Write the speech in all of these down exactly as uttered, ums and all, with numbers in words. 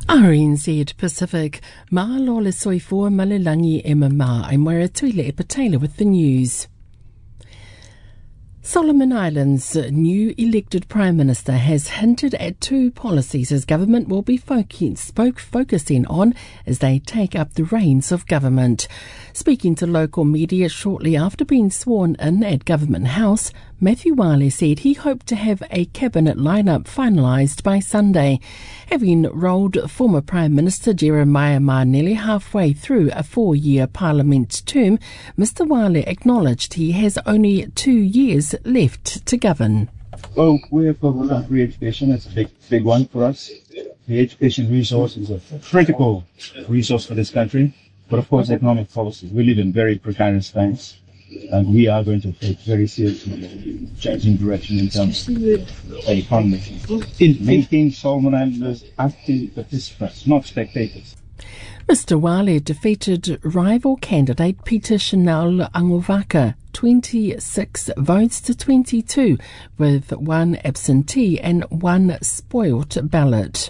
R N Z Pacific, ma lo le soifua malilangi e mama, I'm Moira Tuile e Patela with the news. Solomon Islands' new elected Prime Minister has hinted at two policies his government will be focusing, spoke, focusing on as they take up the reins of government. Speaking to local media shortly after being sworn in at Government House, Matthew Wale said he hoped to have a cabinet lineup finalised by Sunday. Having rolled former Prime Minister Jeremiah Ma nearly halfway through a four-year parliament term, Mister Wale acknowledged he has only two years left to govern. Well, we're focused on free education. It's a big, big one for us. The education resource is a critical resource for this country. But of course, economic policy. We live in very precarious times, and we are going to take very seriously changing direction in terms of the economy. In making Solomon Islanders active participants, not spectators. Mister Wale defeated rival candidate Peter Chanel Anguvaka, twenty-six votes to twenty-two, with one absentee and one spoilt ballot.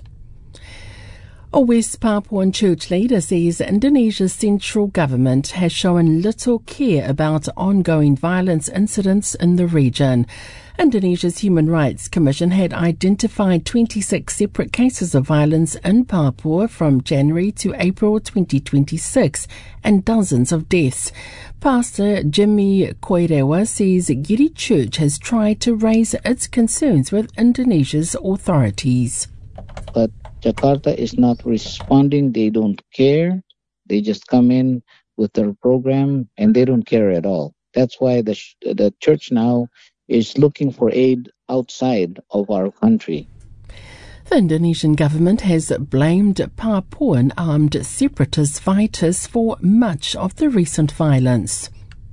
A West Papuan church leader says Indonesia's central government has shown little care about ongoing violence incidents in the region. Indonesia's Human Rights Commission had identified twenty-six separate cases of violence in Papua from January to April twenty twenty-six and dozens of deaths. Pastor Jimmy Koirewa says Giri Church has tried to raise its concerns with Indonesia's authorities. But Jakarta is not responding. They don't care. They just come in with their program and they don't care at all. That's why the sh- the church now is looking for aid outside of our country. The Indonesian government has blamed Papuan armed separatist fighters for much of the recent violence.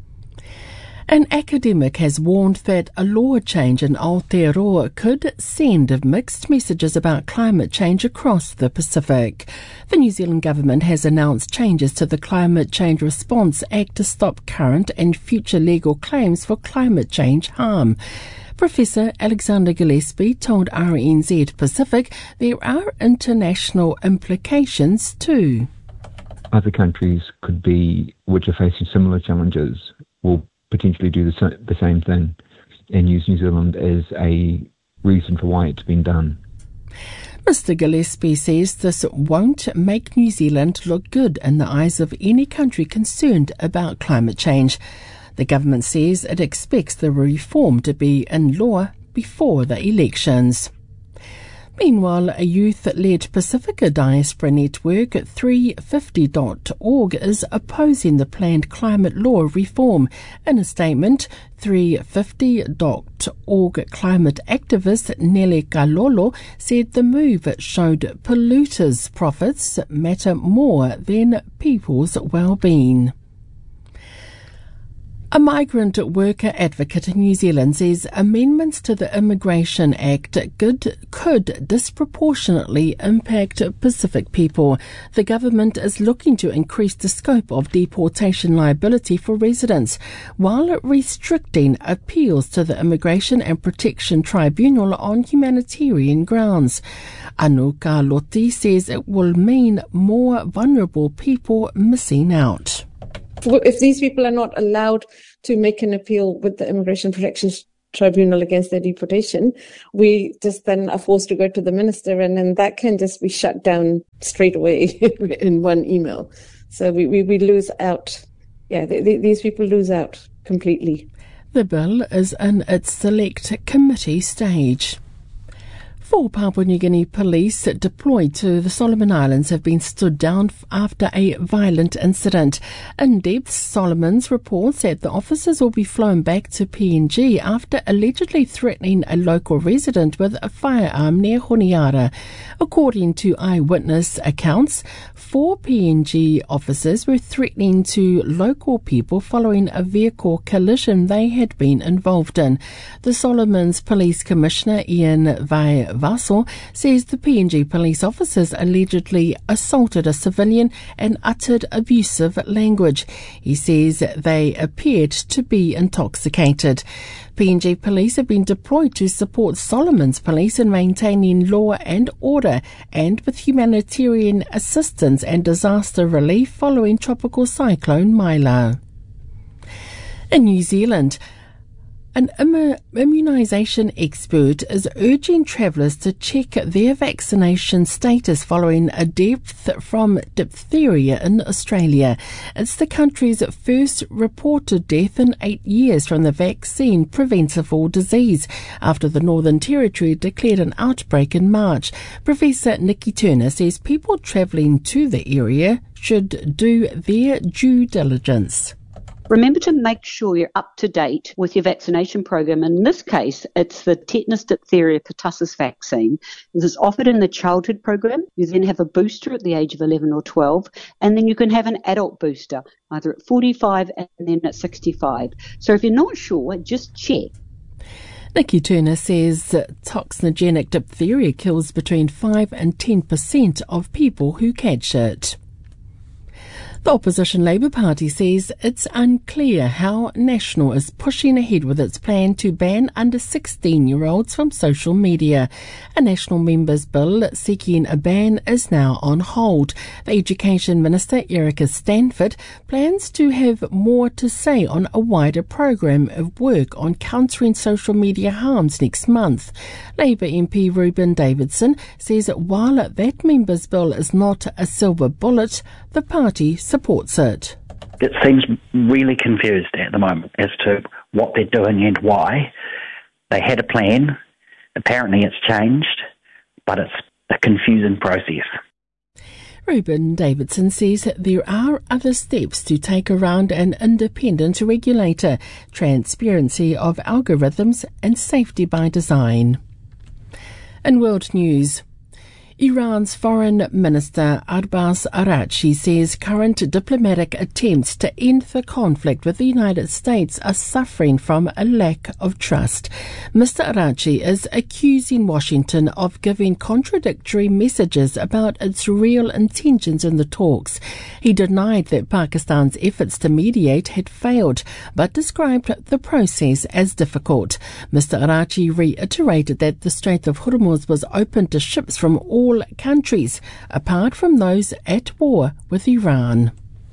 An academic has warned that a law change in Aotearoa could send mixed messages about climate change across the Pacific. The New Zealand government has announced changes to the Climate Change Response Act to stop current and future legal claims for climate change harm. Professor Alexander Gillespie told R N Z Pacific there are international implications too. Other countries could be, which are facing similar challenges, will potentially do the, the same thing and use New Zealand as a reason for why it's been done. Mister Gillespie says this won't make New Zealand look good in the eyes of any country concerned about climate change. The government says it expects the reform to be in law before the elections. Meanwhile, a youth-led Pacifica diaspora network at three fifty dot org is opposing the planned climate law reform. In a statement, three fifty dot org climate activist Nelly Kalolo said the move showed polluters' profits matter more than people's well-being. A migrant worker advocate in New Zealand says amendments to the Immigration Act could, could disproportionately impact Pacific people. The government is looking to increase the scope of deportation liability for residents, while restricting appeals to the Immigration and Protection Tribunal on humanitarian grounds. Anuka Loti says it will mean more vulnerable people missing out. If these people are not allowed to make an appeal with the Immigration Protection Tribunal against their deportation, we just then are forced to go to the minister, and then that can just be shut down straight away in one email. So we, we, we lose out. Yeah, they, they, these people lose out completely. The bill is in its select committee stage. Four Papua New Guinea police deployed to the Solomon Islands have been stood down after a violent incident. In-depth Solomons reports that the officers will be flown back to P N G after allegedly threatening a local resident with a firearm near Honiara. According to eyewitness accounts, four P N G officers were threatening to local people following a vehicle collision they had been involved in. The Solomons Police Commissioner Ian Vai Vassal, says the P N G police officers allegedly assaulted a civilian and uttered abusive language. He says they appeared to be intoxicated. P N G police have been deployed to support Solomon's police in maintaining law and order and with humanitarian assistance and disaster relief following tropical cyclone Milo. In New Zealand, an Im- immunisation expert is urging travellers to check their vaccination status following a death from diphtheria in Australia. It's the country's first reported death in eight years from the vaccine-preventable disease after the Northern Territory declared an outbreak in March. Professor Nikki Turner says people travelling to the area should do their due diligence. Remember to make sure you're up to date with your vaccination program. In this case, it's the tetanus, diphtheria, pertussis vaccine. This is offered in the childhood program. You then have a booster at the age of eleven or twelve, and then you can have an adult booster, either at forty-five and then at sixty-five. So if you're not sure, just check. Nikki Turner says toxinogenic diphtheria kills between five and ten percent of people who catch it. The opposition Labour Party says it's unclear how National is pushing ahead with its plan to ban under sixteen-year-olds from social media. A National members' bill seeking a ban is now on hold. The Education Minister, Erica Stanford, plans to have more to say on a wider program of work on countering social media harms next month. Labour M P Reuben Davidson says that while that members' bill is not a silver bullet, the party supports it. It seems really confused at the moment as to what they're doing and why. They had a plan. Apparently it's changed, but it's a confusing process. Reuben Davidson says that there are other steps to take around an independent regulator, transparency of algorithms and safety by design. In world news, Iran's Foreign Minister Abbas Araghchi says current diplomatic attempts to end the conflict with the United States are suffering from a lack of trust. Mister Araghchi is accusing Washington of giving contradictory messages about its real intentions in the talks. He denied that Pakistan's efforts to mediate had failed, but described the process as difficult. Mister Araghchi reiterated that the Strait of Hormuz was open to ships from all all countries, apart from those at war with Iran.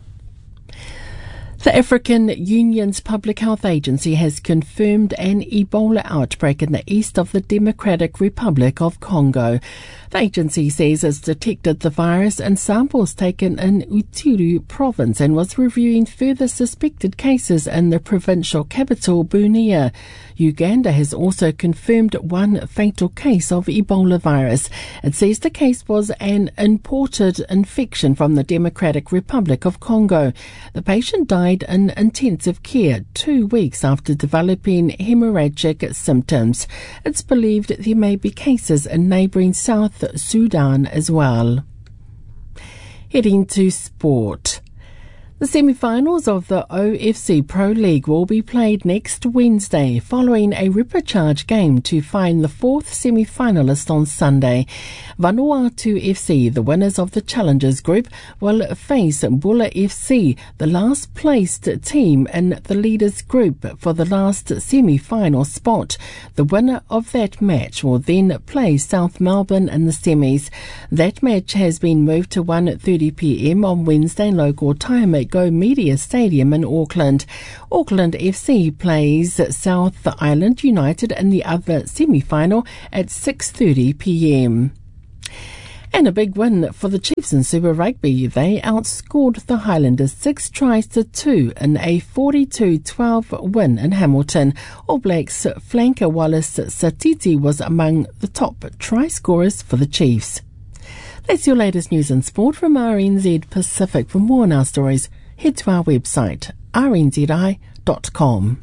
The African Union's Public Health Agency has confirmed an Ebola outbreak in the east of the Democratic Republic of Congo. The agency says it's detected the virus in samples taken in Uturu province and was reviewing further suspected cases in the provincial capital, Bunia. Uganda has also confirmed one fatal case of Ebola virus. It says the case was an imported infection from the Democratic Republic of Congo. The patient died in intensive care two weeks after developing hemorrhagic symptoms. It's believed there may be cases in neighbouring South Sudan as well. Heading to sport. The semi-finals of the O F C Pro League will be played next Wednesday, following a repechage game to find the fourth semi-finalist on Sunday. Vanuatu F C, the winners of the Challengers Group, will face Bula F C, the last-placed team in the Leaders Group, for the last semi-final spot. The winner of that match will then play South Melbourne in the semis. That match has been moved to one thirty p m on Wednesday local time at Go Media Stadium in Auckland. Auckland F C plays South Island United in the other semi-final at six thirty p m. And a big win for the Chiefs in Super Rugby. They outscored the Highlanders six tries to two in a forty-two twelve win in Hamilton. All Blacks flanker Wallace Satiti was among the top try scorers for the Chiefs. That's your latest news and sport from R N Z Pacific. For more on our stories, head to our website, r n z i dot com.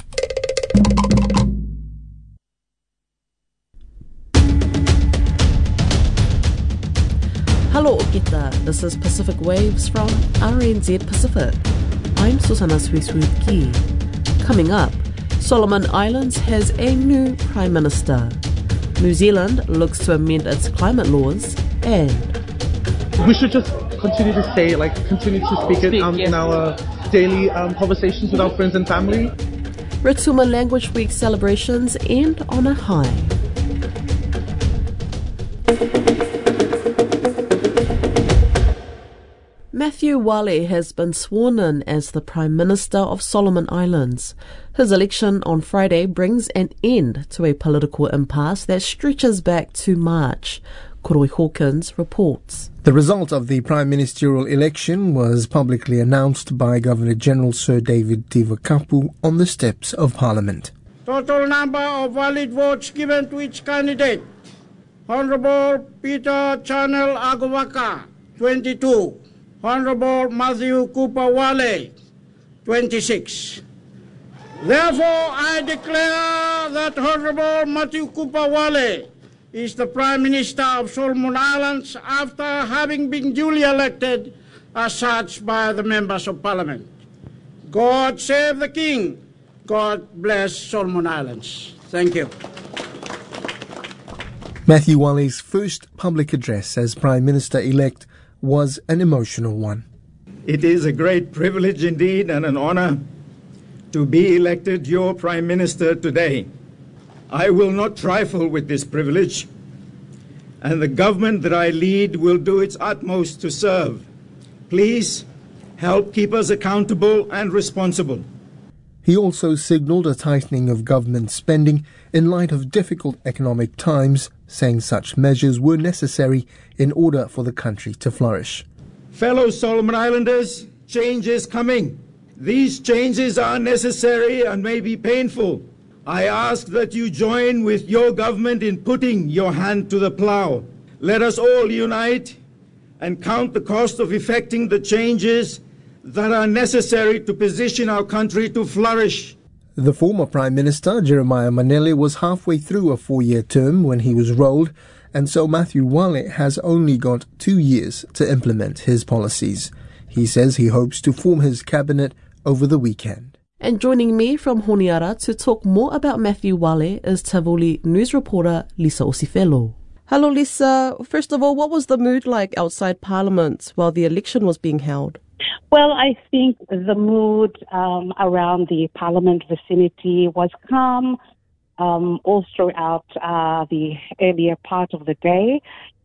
Hello, Okita. This is Pacific Waves from R N Z Pacific. I'm Susana Swiswiki. Coming up, Solomon Islands has a new Prime Minister. New Zealand looks to amend its climate laws, and we should just continue to say, like, continue to speak, speak it um, yeah. in our daily um, conversations with our friends and family. Rituma Language Week celebrations end on a high. Matthew Wale has been sworn in as the Prime Minister of Solomon Islands. His election on Friday brings an end to a political impasse that stretches back to March. Koroi Hawkins reports. The result of the prime ministerial election was publicly announced by Governor-General Sir David Tivakapu on the steps of Parliament. Total number of valid votes given to each candidate. Honourable Peter Chanel Agawaka, twenty-two. Honourable Matthew Cooper Wale, twenty-six. Therefore, I declare that Honourable Matthew Cooper Wale is the Prime Minister of Solomon Islands after having been duly elected as such by the members of Parliament. God save the King. God bless Solomon Islands. Thank you. Matthew Wale's first public address as Prime Minister-elect was an emotional one. It is a great privilege indeed and an honor to be elected your Prime Minister today. I will not trifle with this privilege, and the government that I lead will do its utmost to serve. Please help keep us accountable and responsible. He also signalled a tightening of government spending in light of difficult economic times, saying such measures were necessary in order for the country to flourish. Fellow Solomon Islanders, change is coming. These changes are necessary and may be painful. I ask that you join with your government in putting your hand to the plough. Let us all unite and count the cost of effecting the changes that are necessary to position our country to flourish. The former Prime Minister, Jeremiah Manele, was halfway through a four-year term when he was rolled, and so Matthew Wale has only got two years to implement his policies. He says he hopes to form his cabinet over the weekend. And joining me from Honiara to talk more about Matthew Wale is Tavuli News reporter Lisa Osifelo. Hello Lisa. First of all, what was the mood like outside Parliament while the election was being held? Well, I think the mood um, around the Parliament vicinity was calm um, all throughout uh, the earlier part of the day.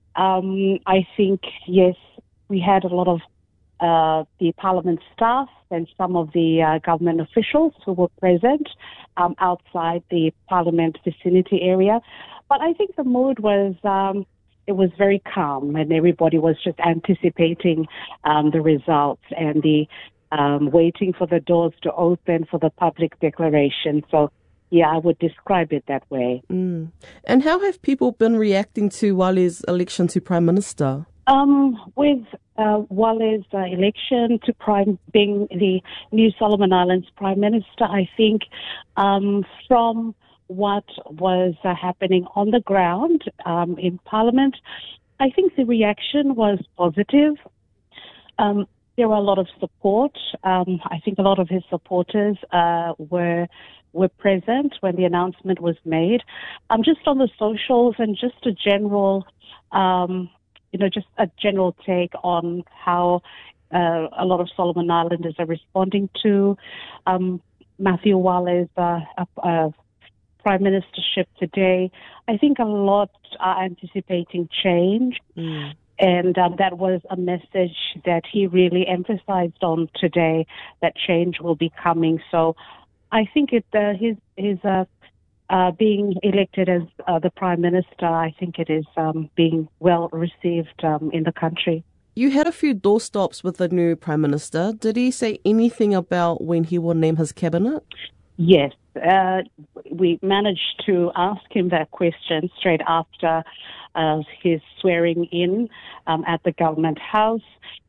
Um, I think, yes, we had a lot of uh, the Parliament staff and some of the uh, government officials who were present um, outside the Parliament vicinity area. But I think the mood was... Um, It was very calm, and everybody was just anticipating um, the results and the um, waiting for the doors to open for the public declaration. So, yeah, I would describe it that way. Mm. And how have people been reacting to Wale's election to Prime Minister? Um, with uh, Wale's uh, election to Prime, being the new Solomon Islands Prime Minister, I think um, from what was uh, happening on the ground um, in Parliament, I think the reaction was positive. Um, there were a lot of support. Um, I think a lot of his supporters uh, were were present when the announcement was made. Um, just on the socials and just a general, um, you know, just a general take on how uh, a lot of Solomon Islanders are responding to um, Matthew Wale's uh, uh, Prime Ministership today. I think a lot are anticipating change, mm. and um, that was a message that he really emphasized on today, that change will be coming. So I think it, uh, his, his uh, uh, being elected as uh, the Prime Minister, I think it is um, being well received um, in the country. You had a few doorstops with the new Prime Minister. Did he say anything about when he will name his cabinet? Yes. Uh, we managed to ask him that question straight after uh, his swearing in um, at the Government House.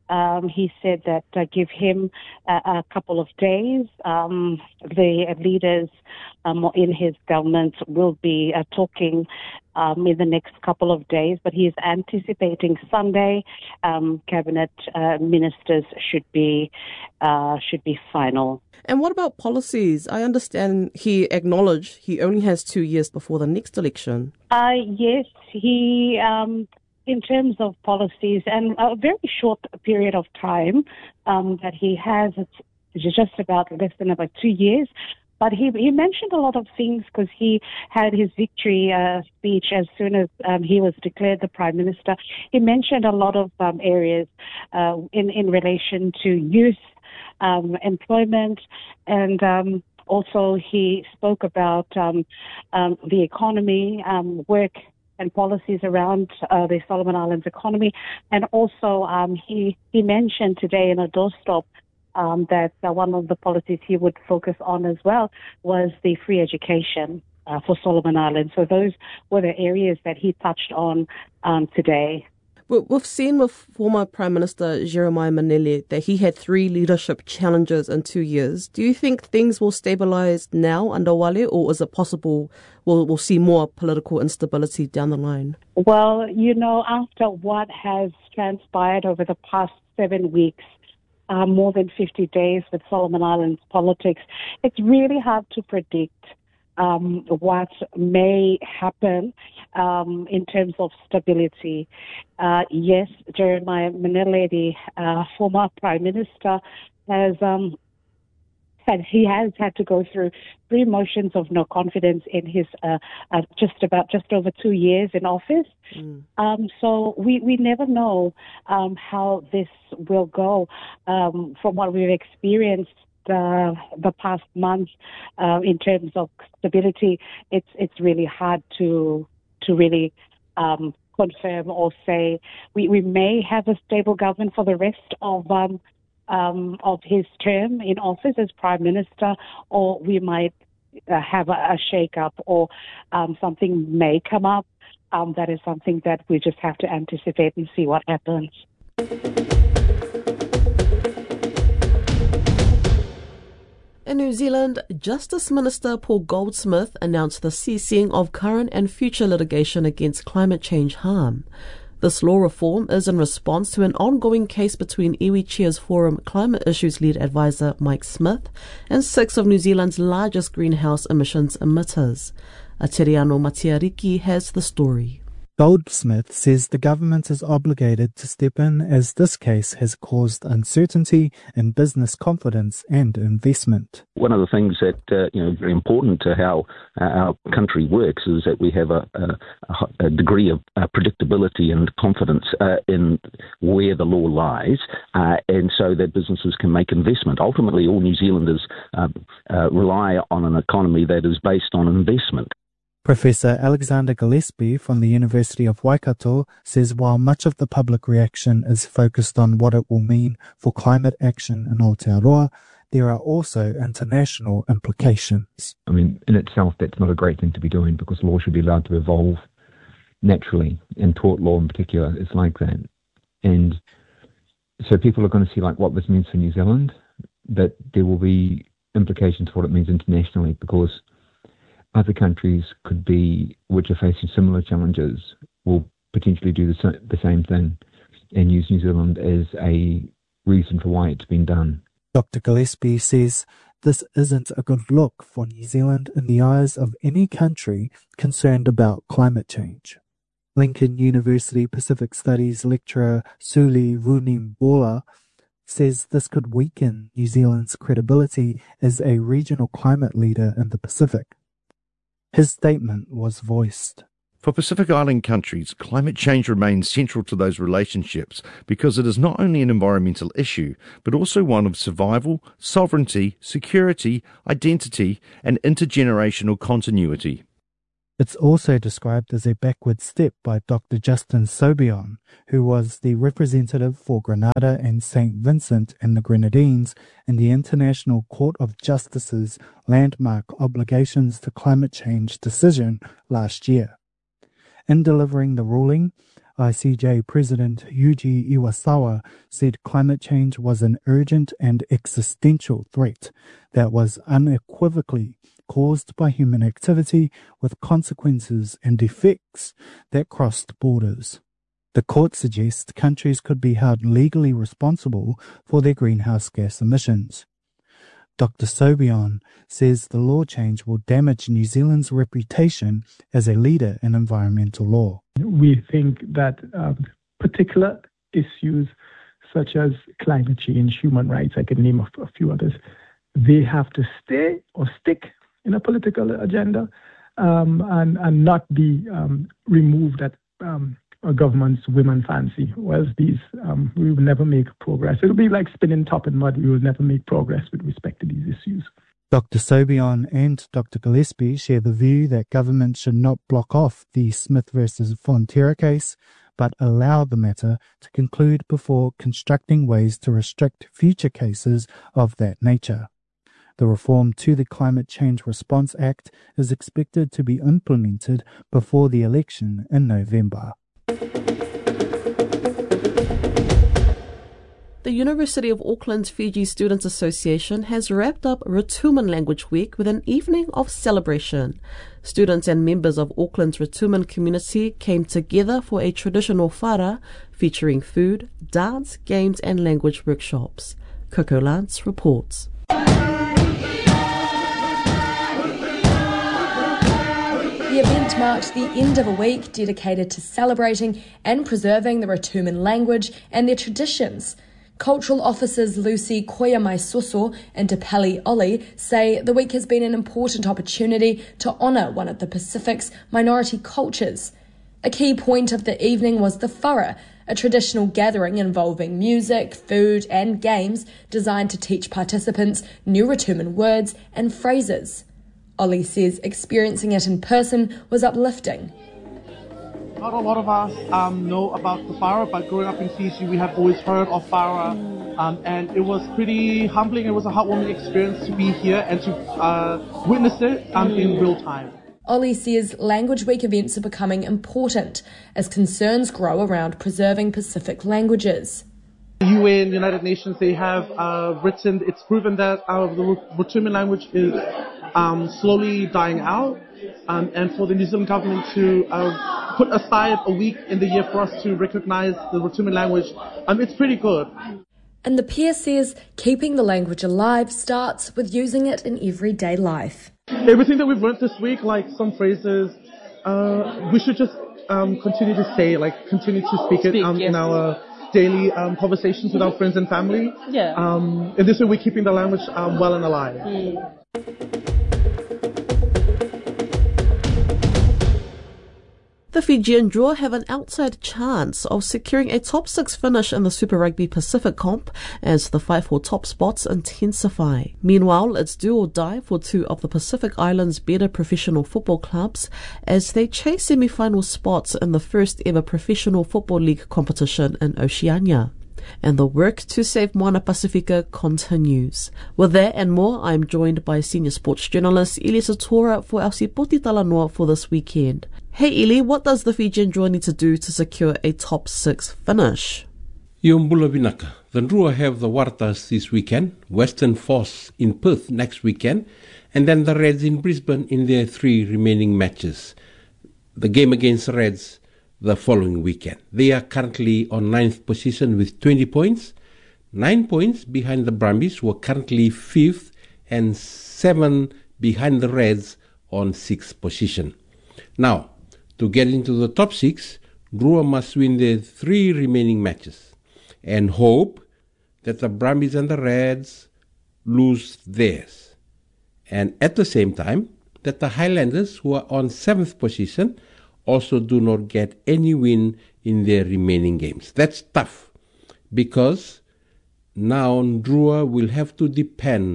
Um, he said that uh, give him a, a couple of days. Um, the leaders um, in his government will be uh, talking um, in the next couple of days, but he is anticipating Sunday. Um, cabinet uh, ministers should be uh, should be final. And what about policies? I understand he acknowledged he only has two years before the next election. Uh, yes, he. Um, In terms of policies, and a very short period of time um, that he has, it's just about less than about two years. But he he mentioned a lot of things because he had his victory uh, speech as soon as um, he was declared the Prime Minister. He mentioned a lot of um, areas uh, in, in relation to youth, um, employment, and um, also he spoke about um, um, the economy, um, work, and policies around uh, the Solomon Islands economy. And also um, he, he mentioned today in a doorstop um, that uh, one of the policies he would focus on as well was the free education uh, for Solomon Islands. So those were the areas that he touched on um, today. We've seen with former Prime Minister Jeremiah Manele that he had three leadership challenges in two years. Do you think things will stabilise now under Wale, or is it possible we'll, we'll see more political instability down the line? Well, you know, after what has transpired over the past seven weeks, uh, more than fifty days with Solomon Islands politics, it's really hard to predict Um, what may happen um, in terms of stability. Uh, yes, Jeremiah Manele, the uh, former Prime Minister, has um, had he has had to go through three motions of no confidence in his uh, uh, just about just over two years in office. Mm. Um, so we we never know um, how this will go. Um, from what we've experienced The, the past month, uh, in terms of stability, it's it's really hard to to really um, confirm or say we, we may have a stable government for the rest of um, um, of his term in office as Prime Minister, or we might uh, have a, a shake-up, or um, something may come up. Um, that is something that we just have to anticipate and see what happens. In New Zealand, Justice Minister Paul Goldsmith announced the ceasing of current and future litigation against climate change harm. This law reform is in response to an ongoing case between Iwi Cheers Forum Climate Issues Lead Advisor Mike Smith and six of New Zealand's largest greenhouse emissions emitters. Ateriano Matiariki has the story. Goldsmith says the government is obligated to step in as this case has caused uncertainty in business confidence and investment. One of the things that uh, you know very important to how uh, our country works is that we have a, a, a degree of uh, predictability and confidence uh, in where the law lies, uh, and so that businesses can make investment. Ultimately, all New Zealanders uh, uh, rely on an economy that is based on investment. Professor Alexander Gillespie from the University of Waikato says while much of the public reaction is focused on what it will mean for climate action in Aotearoa, there are also international implications. I mean, in itself, that's not a great thing to be doing because law should be allowed to evolve naturally, and tort law in particular is like that. And so people are going to see like what this means for New Zealand, but there will be implications for what it means internationally because other countries could be, which are facing similar challenges, will potentially do the, the same thing and use New Zealand as a reason for why it's been done. Doctor Gillespie says this isn't a good look for New Zealand in the eyes of any country concerned about climate change. Lincoln University Pacific Studies lecturer Suli Runimbola says this could weaken New Zealand's credibility as a regional climate leader in the Pacific. His statement was voiced. For Pacific Island countries, climate change remains central to those relationships because it is not only an environmental issue, but also one of survival, sovereignty, security, identity, and intergenerational continuity. It's also described as a backward step by Doctor Justin Sobion, who was the representative for Grenada and Saint Vincent and the Grenadines in the International Court of Justice's landmark obligations to climate change decision last year. In delivering the ruling, I C J President Yuji Iwasawa said climate change was an urgent and existential threat that was unequivocally caused by human activity with consequences and effects that crossed borders. The court suggests countries could be held legally responsible for their greenhouse gas emissions. Doctor Sobion says the law change will damage New Zealand's reputation as a leader in environmental law. We think that um, particular issues such as climate change, human rights, I can name a, a few others, they have to stay or stick in a political agenda um, and, and not be um, removed at um, a government's whim and fancy. Whereas these, um, we will never make progress. It'll be like spinning top in mud. We will never make progress with respect to these issues. Doctor Sobion and Doctor Gillespie share the view that government should not block off the Smith versus Fonterra case, but allow the matter to conclude before constructing ways to restrict future cases of that nature. The reform to the Climate Change Response Act is expected to be implemented before the election in November. The University of Auckland's Fiji Students Association has wrapped up Rotuman Language Week with an evening of celebration. Students and members of Auckland's Rotuman community came together for a traditional whara featuring food, dance, games and language workshops. Coco Lance reports. The event marked the end of a week dedicated to celebrating and preserving the Rotuman language and their traditions. Cultural officers Lucy Koyamai-Soso and Tapeli Oli say the week has been an important opportunity to honour one of the Pacific's minority cultures. A key point of the evening was the whara, a traditional gathering involving music, food and games designed to teach participants new Rotuman words and phrases. Ollie says experiencing it in person was uplifting. Not a lot of us um, know about the whara, but growing up in Fiji, we have always heard of whara, um, and it was pretty humbling. It was a heartwarming experience to be here and to uh, witness it um, in real time. Ollie says Language Week events are becoming important as concerns grow around preserving Pacific languages. The U N, United Nations, they have uh, written, it's proven that uh, the Rotuman language is um, slowly dying out, um, and for the New Zealand government to uh, put aside a week in the year for us to recognise the Rotuman language, um, it's pretty good. And the peer says keeping the language alive starts with using it in everyday life. Everything that we've learned this week, like some phrases, uh, we should just um, continue to say, like continue to speak, speak it um, yes. in our daily um, conversations with our friends and family. Yeah. Um, and this way we're keeping the language um, well and alive. Mm. The Fijian Drua have an outside chance of securing a top six finish in the Super Rugby Pacific comp as the fight for top spots intensify. Meanwhile, it's do or die for two of the Pacific Islands' better professional football clubs as they chase semi-final spots in the first ever professional football league competition in Oceania. And the work to save Moana Pacifica continues. With that and more, I'm joined by senior sports journalist Ili Satora for our Sipoti Talanoa for this weekend. Hey Ili, what does the Fijian Drua need to do to secure a top six finish? Iombula Vinaka. The Drua have the Waratahs this weekend, Western Force in Perth next weekend, and then the Reds in Brisbane in their three remaining matches. The game against the Reds the following weekend. They are currently on ninth position with twenty points, nine points behind the Brumbies, who are currently fifth, and seven behind the Reds on sixth position. Now, to get into the top six, Drua must win their three remaining matches and hope that the Brumbies and the Reds lose theirs. And at the same time, that the Highlanders, who are on seventh position, also do not get any win in their remaining games. That's tough because now Drua will have to depend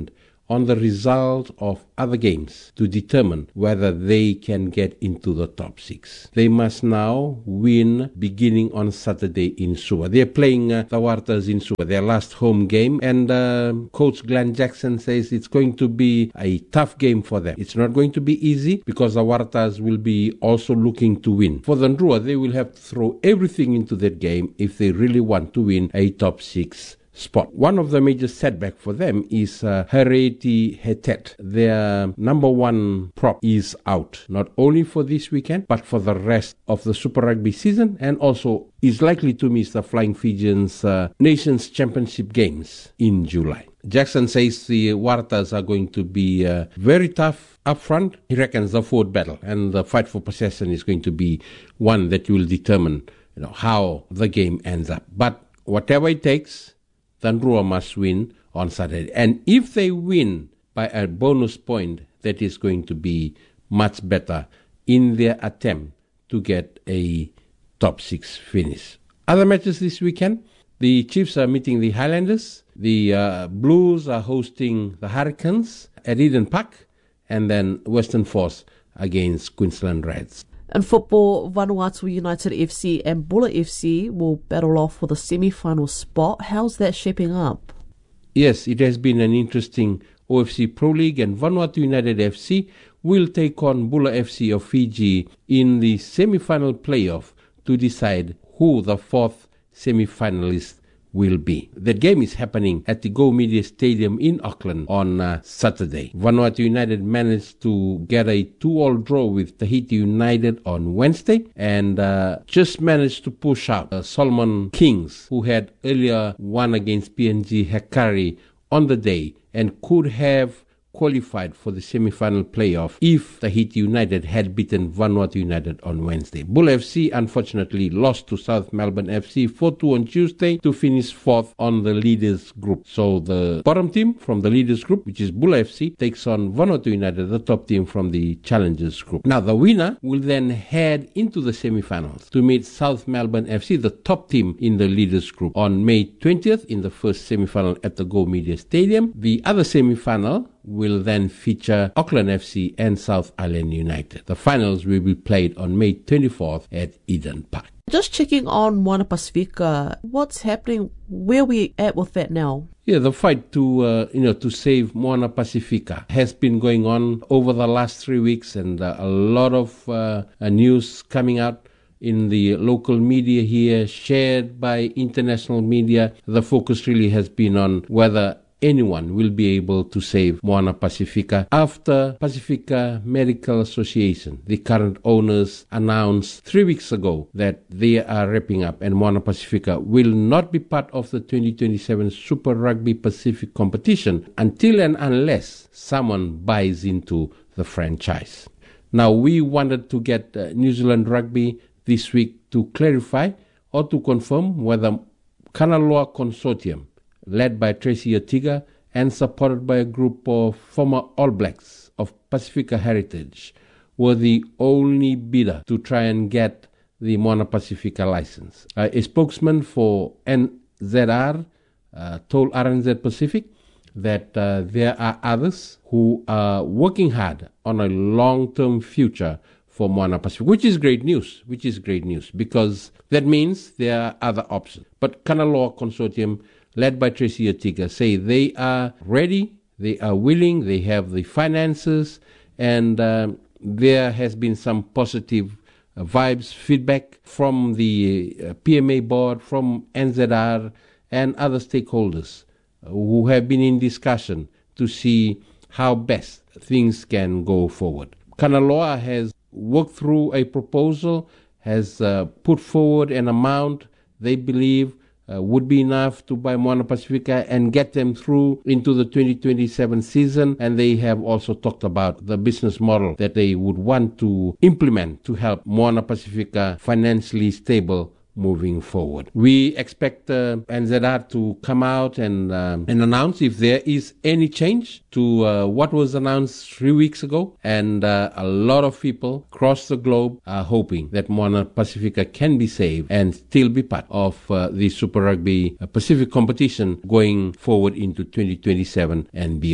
on the result of other games to determine whether they can get into the top six. They must now win beginning on Saturday in Suva. They're playing uh, the Waratahs in Suva, their last home game, and uh, Coach Glenn Jackson says it's going to be a tough game for them. It's not going to be easy because the Waratahs will be also looking to win. For the Ndrua, they will have to throw everything into that game if they really want to win a top six spot. One of the major setbacks for them is uh, Hareti Hetet. Their number one prop is out, not only for this weekend, but for the rest of the Super Rugby season, and also is likely to miss the Flying Fijians uh, Nations Championship games in July. Jackson says the Waratahs are going to be uh, very tough up front. He reckons the forward battle and the fight for possession is going to be one that will determine, you know, how the game ends up. But whatever it takes, the Ndrua must win on Saturday. And if they win by a bonus point, that is going to be much better in their attempt to get a top six finish. Other matches this weekend, the Chiefs are meeting the Highlanders. The uh, Blues are hosting the Hurricanes at Eden Park. And then Western Force against Queensland Reds. In football, Vanuatu United F C and Bulla F C will battle off for the semi-final spot. How's that shaping up? Yes, it has been an interesting O F C Pro League, and Vanuatu United F C will take on Bulla F C of Fiji in the semi-final playoff to decide who the fourth semi-finalist will be. That game is happening at the Go Media Stadium in Auckland on uh, Saturday. Vanuatu United managed to get a two-all draw with Tahiti United on Wednesday and uh, just managed to push out uh, Solomon Kings, who had earlier won against P N G Hekari on the day and could have qualified for the semi-final playoff if Tahiti United had beaten Vanuatu United on Wednesday. Bull F C unfortunately lost to South Melbourne F C four two on Tuesday to finish fourth on the leaders group. So the bottom team from the leaders group, which is Bull F C, takes on Vanuatu United, the top team from the challengers group. Now the winner will then head into the semi-finals to meet South Melbourne F C, the top team in the leaders group, on May twentieth in the first semi-final at the Go Media Stadium. The other semi-final will then feature Auckland F C and South Island United. The finals will be played on May twenty-fourth at Eden Park. Just checking on Moana Pacifica, what's happening? Where are we at with that now? Yeah, the fight to uh, you know to save Moana Pacifica has been going on over the last three weeks, and uh, a lot of uh, uh, news coming out in the local media here, shared by international media. The focus really has been on whether anyone will be able to save Moana Pacifica after Pacifica Medical Association, the current owners, announced three weeks ago that they are wrapping up and Moana Pacifica will not be part of the twenty twenty-seven Super Rugby Pacific competition until and unless someone buys into the franchise. Now, we wanted to get uh, New Zealand Rugby this week to clarify or to confirm whether Kanaloa Consortium, led by Tracy Atiga and supported by a group of former All Blacks of Pacifica heritage, were the only bidder to try and get the Moana Pacifica license. Uh, a spokesman for N Z R uh, told R N Z Pacific that uh, there are others who are working hard on a long-term future for Moana Pacific, which is great news, which is great news, because that means there are other options. But Kanaloa Consortium, led by Tracy Atiga, say they are ready, they are willing, they have the finances, and um, there has been some positive uh, vibes, feedback from the uh, P M A board, from N Z R, and other stakeholders uh, who have been in discussion to see how best things can go forward. Kanaloa has worked through a proposal, has uh, put forward an amount they believe Uh, would be enough to buy Moana Pacifica and get them through into the twenty twenty-seven season. And they have also talked about the business model that they would want to implement to help Moana Pacifica financially stable moving forward. We expect uh, N Z R to come out and um, and announce if there is any change to uh, what was announced three weeks ago. And uh, a lot of people across the globe are hoping that Moana Pacifica can be saved and still be part of uh, the Super Rugby Pacific competition going forward into twenty twenty-seven and beyond.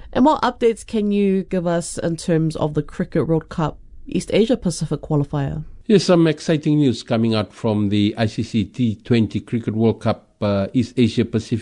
And what updates can you give us in terms of the Cricket World Cup East Asia Pacific qualifier? Here's some exciting news coming out from the I C C T twenty Cricket World Cup uh, East Asia Pacific